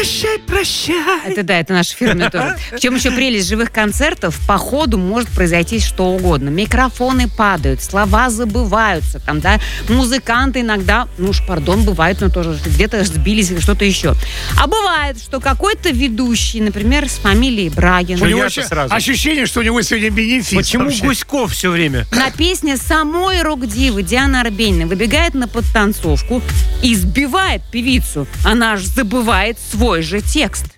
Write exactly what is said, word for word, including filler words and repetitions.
Прощай, прощай. Это да, это наш фирменный тоже. В чем еще прелесть живых концертов? По ходу может произойти что угодно. Микрофоны падают, слова забываются, там, да, музыканты иногда, ну уж, пардон, бывает, но тоже где-то сбились или что-то еще. А бывает, что какой-то ведущий, например, с фамилией Брагин. У него ощущение, что у него сегодня бенефис. Почему вообще Гуськов все время? На песне самой рок-дивы Дианы Арбениной выбегает на подтанцовку и сбивает певицу. Она аж забывает свой же текст.